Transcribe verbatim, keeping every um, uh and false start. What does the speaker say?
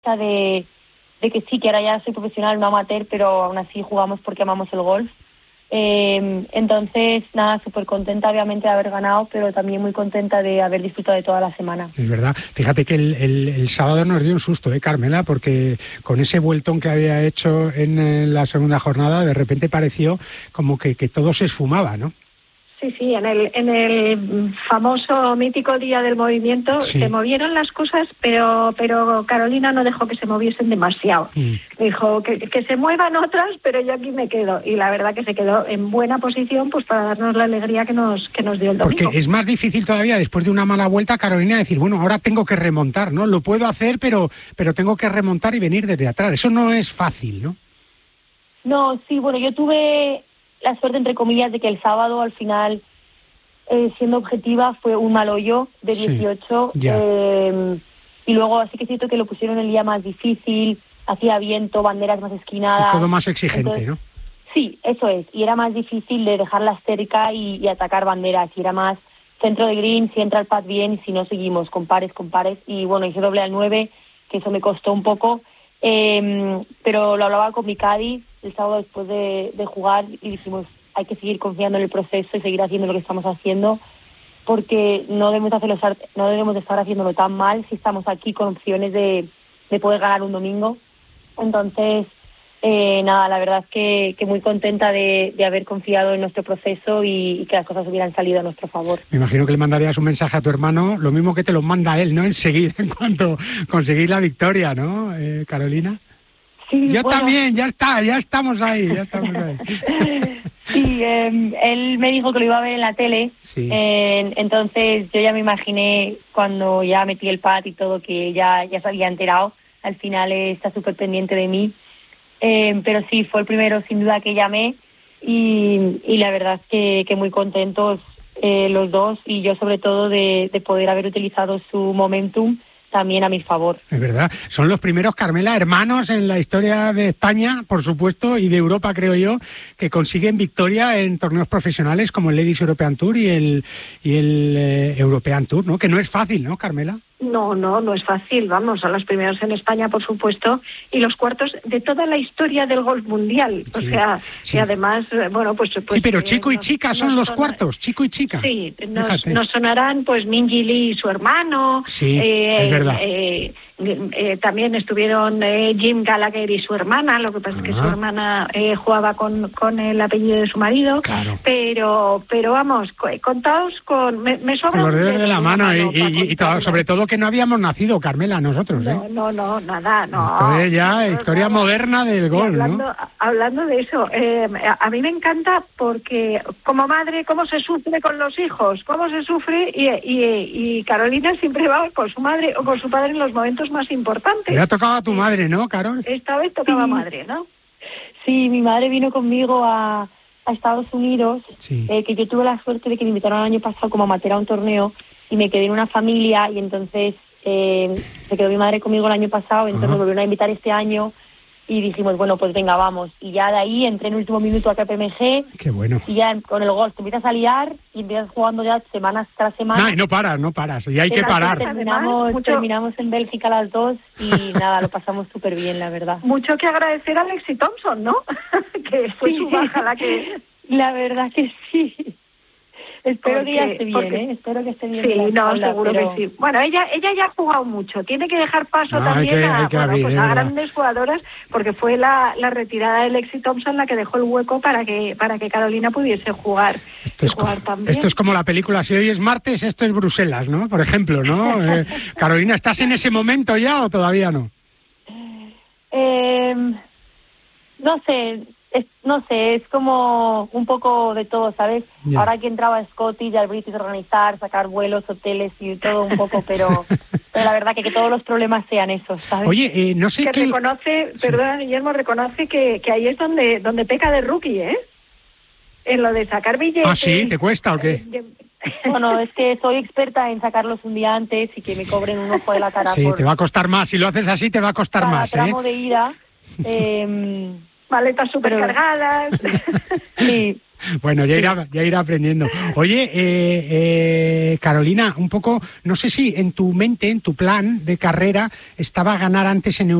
de, de que sí, que ahora ya soy profesional, no amateur, pero aún así jugamos porque amamos el golf. Eh, entonces, nada, súper contenta obviamente de haber ganado, pero también muy contenta de haber disfrutado de toda la semana. Es verdad. Fíjate que el, el, el sábado nos dio un susto, ¿eh, Carmela? Porque con ese vueltón que había hecho en, en la segunda jornada, de repente pareció como que, que todo se esfumaba, ¿no? Sí, sí, en el, en el famoso mítico día del movimiento sí. Se movieron las cosas, pero pero Carolina no dejó que se moviesen demasiado. Mm. Dijo que, que se muevan otras, pero yo aquí me quedo. Y la verdad que se quedó en buena posición pues para darnos la alegría que nos que nos dio el domingo. Porque es más difícil todavía después de una mala vuelta, Carolina, decir, bueno, ahora tengo que remontar, ¿no? Lo puedo hacer, pero, pero tengo que remontar y venir desde atrás. Eso no es fácil, ¿no? No, sí, bueno, yo tuve la suerte, entre comillas, de que el sábado al final, eh, siendo objetiva, fue un mal hoyo de dieciocho. Sí, eh, y luego así que siento que lo pusieron el día más difícil, hacía viento, banderas más esquinadas. Sí, todo más exigente, entonces, ¿no? Sí, eso es. Y era más difícil de dejarlas cerca y, y atacar banderas. Y era más centro de green, si entra el pad bien, y si no, seguimos con pares, con pares. Y bueno, hice doble al nueve, que eso me costó un poco. Eh, pero lo hablaba con mi caddy el sábado después de, de jugar y dijimos, hay que seguir confiando en el proceso y seguir haciendo lo que estamos haciendo, porque no debemos hacerlo, no debemos de estar haciéndolo tan mal si estamos aquí con opciones de, de poder ganar un domingo. Entonces, eh, nada, la verdad es que, que muy contenta de, de haber confiado en nuestro proceso y, y que las cosas hubieran salido a nuestro favor. Me imagino que le mandarías un mensaje a tu hermano, lo mismo que te lo manda él, ¿no? Enseguida, en cuanto conseguís la victoria, ¿no, eh, Carolina? Sí, yo bueno. también, ya está, ya estamos ahí, ya estamos ahí. Sí, eh, él me dijo que lo iba a ver en la tele, sí. eh, entonces yo ya me imaginé cuando ya metí el pad y todo que ya, ya se había enterado. Al final eh, está súper pendiente de mí, eh, pero sí, fue el primero sin duda que llamé y, y la verdad es que, que muy contentos eh, los dos y yo sobre todo de, de poder haber utilizado su momentum también a mi favor. Es verdad, son los primeros, Carmela, hermanos en la historia de España, por supuesto, y de Europa, creo yo, que consiguen victoria en torneos profesionales como el Ladies European Tour y el y el eh, European Tour, ¿no? Que no es fácil, ¿no, Carmela? No, no, no es fácil, vamos, son los primeros en España, por supuesto, y los cuartos de toda la historia del golf mundial, sí, o sea, sí. Y además, bueno, pues... pues sí, pero eh, chico y chica nos, son nos los son, cuartos, chico y chica. Sí, nos, nos sonarán, pues, Minji Lee y su hermano. Sí, eh, es verdad. Eh, eh, también estuvieron eh, Jim Gallagher y su hermana, lo que pasa es que su hermana eh, jugaba con, con el apellido de su marido, claro. pero pero vamos, contados con... Me, me sobra con los dedos de la mano, mano y, y, y todo, sobre todo que no habíamos nacido, Carmela, nosotros, ¿eh? No, no, no, nada, no. Esto es ya no, historia no, moderna del golf, hablando, ¿no? Hablando de eso, eh, a mí me encanta porque como madre, cómo se sufre con los hijos, cómo se sufre y, y, y Carolina siempre va con su madre o con su padre en los momentos más importantes. Le ha tocado a tu madre, ¿no, Carol? Esta vez tocaba sí. madre, ¿no? Sí, mi madre vino conmigo a, a Estados Unidos, sí. eh, que yo tuve la suerte de que me invitaron el año pasado como amateur a un torneo y me quedé en una familia y entonces eh, se quedó mi madre conmigo el año pasado, entonces Ajá. me volvieron a invitar este año y dijimos, bueno, pues venga, vamos. Y ya de ahí entré en el último minuto a K P M G. Qué bueno. Y ya con el golf te empiezas a liar y empiezas jugando ya semanas tras semana. No, y no paras, no paras. Y hay que parar. Terminamos, mucho... terminamos en Bélgica las dos y nada, lo pasamos súper bien, la verdad. Mucho que agradecer a Lexi Thompson, ¿no? Que fue sí. su baja la que... La verdad que sí. Espero porque, que ya esté bien, porque, ¿eh? Espero que esté bien. Sí, no, espalda, seguro pero... que sí. Bueno, ella ella ya ha jugado mucho. Tiene que dejar paso no, también que, a, que bueno, abrir, pues a grandes jugadoras, porque fue la, la retirada de Lexi Thompson la que dejó el hueco para que para que Carolina pudiese jugar. Esto es, jugar como, también. Esto es como la película, si hoy es martes, esto es Bruselas, ¿no? Por ejemplo, ¿no? eh, Carolina, ¿estás en ese momento ya o todavía no? Eh, no sé... Es, no sé, es como un poco de todo, ¿sabes? Yeah. Ahora que entraba Scotty, ya el British organizar, sacar vuelos, hoteles y todo un poco, pero, pero la verdad que, que todos los problemas sean esos, ¿sabes? Oye, eh, no sé que qué... reconoce, sí. perdona Guillermo, reconoce que, que ahí es donde donde peca de rookie, ¿eh? En lo de sacar billetes... Ah, ¿sí? ¿Te cuesta o qué? De... Bueno, es que soy experta en sacarlos un día antes y que me cobren un ojo de la cara. Sí, por... te va a costar más, si lo haces así te va a costar Cada más, tramo ¿eh? de ida... Eh, maletas supercargadas. Sí, Bueno, ya irá, ya irá aprendiendo. Oye, eh, eh, Carolina, un poco, no sé si en tu mente, en tu plan de carrera, estaba ganar antes en